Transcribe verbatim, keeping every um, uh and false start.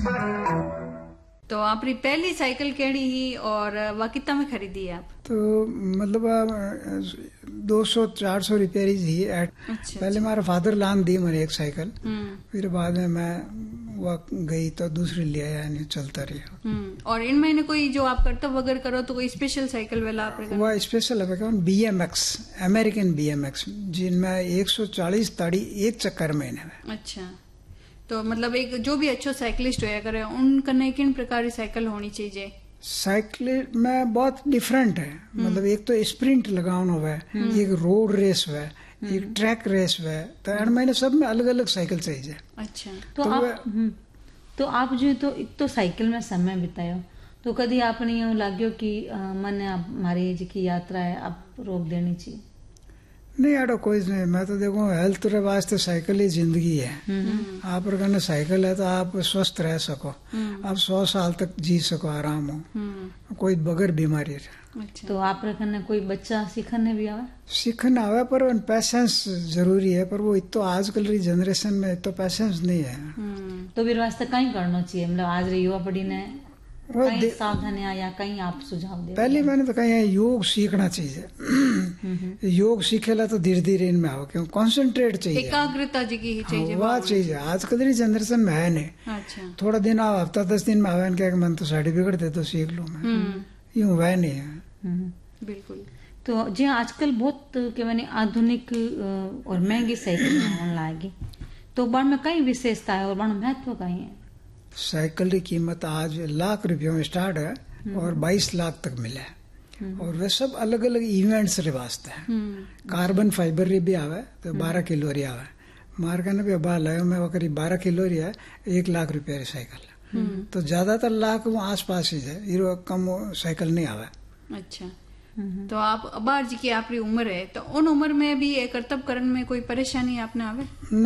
तो आपरी पहली साइकिल केड़ी ही और वा कितना में खरीदी है आप? तो मतलब दो सौ चार सौ रुपये ही थी। अच्छा, पहले अच्छा। हमारा फादर लान दी मेरे एक साइकिल, फिर बाद में मैं वो गई तो दूसरी ले आया, नहीं चलता रहा। और इन महीने कोई जो आप कर्तव्य वगैरह करो तो कोई स्पेशल साइकिल वाला आप? वह स्पेशल है B M x, American B M x, जिनमें एक सौ चालीस ताड़ी एक चक्कर महीने में। अच्छा, तो मतलब एक जो भी अच्छो साइकिलिस्ट होया करे उन कने किन प्रकार की साइकिल होनी चाहिए? साइकिल में बहुत डिफरेंट है, मतलब एक तो स्प्रिंट लगाना हुआ है, एक रोड रेस हुआ है, एक ट्रैक रेस हुआ है, तो हर महीने सब में अलग अलग साइकिल चाहिए। अच्छा, तो, तो आप तो आप जो तो एक तो साइकिल में समय बितायो, तो कभी आपने यूं लाग्यो कि मैंने हमारी जी यात्रा है अब रोक देनी चाहिए? नहीं यार कोई नहीं, मैं तो देखो हेल्थ रे वास्ते साइकिल ही जिंदगी है। आप अगर साइकिल है तो आप स्वस्थ रह सको, आप सौ साल तक जी सको आराम हो, कोई बगैर बीमारी रहे। अच्छा। तो आप रखने कोई बच्चा सीखने भी आवे? सीखने आवे पर पैसेंस जरूरी है, पर वो इतो आजकल की जनरेशन में इतो पैसेंस नहीं है। तो फिर वास्ते कहीं करना चाहिए, मतलब आज री युवा पीढ़ी ने कहीं सावधानियां या कहीं आप सुझाव दे? पहले मैंने तो कहीं योग सीखना चाहिए। योग सीखेला तो धीरे धीरे इनमें आओ, क्यों कंसंट्रेट चाहिए, एकाग्रता जी की चाहिए, वह चाहिए। आजकल की जनरेशन में है नहीं। अच्छा। थोड़ा दिन आओ, हफ्ता दस दिन में आवे क्या मन तो सर्टिफिकेट दे तो सीख लो, मैं यूं वह नहीं है। बिल्कुल। तो जी आजकल बहुत के मैंने आधुनिक और महंगी साइकिल होने लगी, तो बार में कई विशेषता है और बार महत्व कहीं है? साइकिल की कीमत आज लाख रुपयों में स्टार्ट है और बाईस लाख तक मिला है, और वे सब अलग अलग इवेंट्स रे वास्ते हैं। कार्बन फाइबर री भी आवे तो बारह किलो री आवे, मार्केट में भी बाहर लायो मैं वो करीब बारह किलो री है, एक लाख रुपये री साइकिल। तो ज्यादातर लाख वो आस पास ही है, ये कम साइकिल नहीं आवे। अच्छा, तो आप अबार जी की आपकी उम्र है, तो उन उम्र में भी कर्तव्य करने में कोई परेशानी आपने आवे?